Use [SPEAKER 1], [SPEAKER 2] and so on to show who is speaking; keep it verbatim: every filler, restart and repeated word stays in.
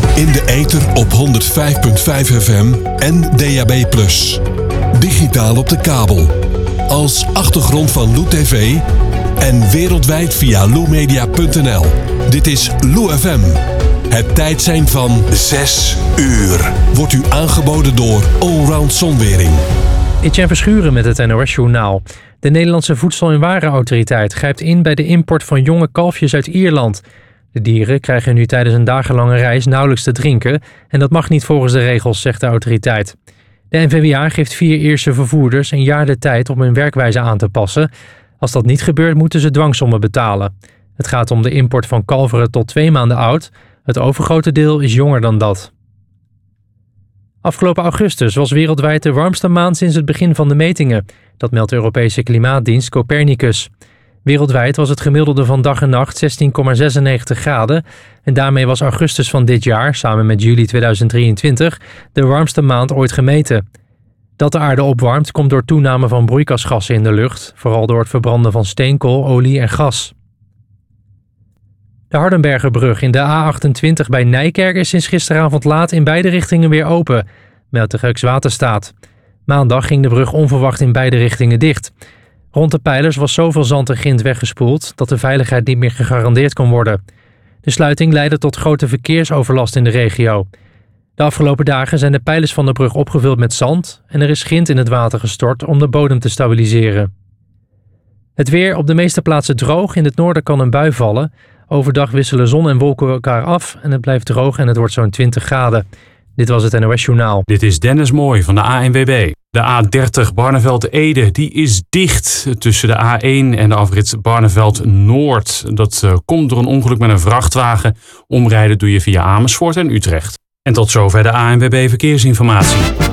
[SPEAKER 1] In de ether op honderd vijf komma vijf F M en D A B plus. Digitaal op de kabel. Als achtergrond van Lou T V en wereldwijd via lou media punt n l. Dit is Lou F M. Het tijdsein van zes uur wordt u aangeboden door Allround Zonwering.
[SPEAKER 2] Etienne Verschuren met het N O S-journaal. De Nederlandse Voedsel- en Warenautoriteit grijpt in bij de import van jonge kalfjes uit Ierland. De dieren krijgen nu tijdens een dagenlange reis nauwelijks te drinken en dat mag niet volgens de regels, zegt de autoriteit. De N V W A geeft vier Ierse vervoerders een jaar de tijd om hun werkwijze aan te passen. Als dat niet gebeurt, moeten ze dwangsommen betalen. Het gaat om de import van kalveren tot twee maanden oud. Het overgrote deel is jonger dan dat. Afgelopen augustus was wereldwijd de warmste maand sinds het begin van de metingen. Dat meldt de Europese klimaatdienst Copernicus. Wereldwijd was het gemiddelde van dag en nacht zestien komma zesennegentig graden. En daarmee was augustus van dit jaar, samen met juli tweeduizend drieëntwintig, de warmste maand ooit gemeten. Dat de aarde opwarmt komt door toename van broeikasgassen in de lucht, vooral door het verbranden van steenkool, olie en gas. De Hardenbergerbrug in de A achtentwintig bij Nijkerk is sinds gisteravond laat in beide richtingen weer open, meldt de Rijkswaterstaat. Maandag ging de brug onverwacht in beide richtingen dicht. Rond de pijlers was zoveel zand en grind weggespoeld dat de veiligheid niet meer gegarandeerd kon worden. De sluiting leidde tot grote verkeersoverlast in de regio. De afgelopen dagen zijn de pijlers van de brug opgevuld met zand en er is grind in het water gestort om de bodem te stabiliseren. Het weer op de meeste plaatsen droog, in het noorden kan een bui vallen. Overdag wisselen zon en wolken elkaar af en het blijft droog en het wordt zo'n twintig graden. Dit was het N O S-journaal.
[SPEAKER 3] Dit is Dennis Mooij van de A N W B. De A dertig Barneveld-Ede die is dicht tussen de A één en de afrit Barneveld-Noord. Dat uh, komt door een ongeluk met een vrachtwagen. Omrijden doe je via Amersfoort en Utrecht. En tot zover de A N W B Verkeersinformatie.